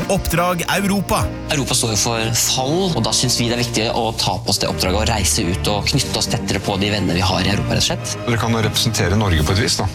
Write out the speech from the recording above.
Oppdrag Europa. Europa står jo for fall, og da synes vi det er viktig å ta på oss det oppdraget og reise ut og knytte oss tettere på de vennene vi har i Europa, rett og slett. Dere kan jo representere Norge på et vis, da.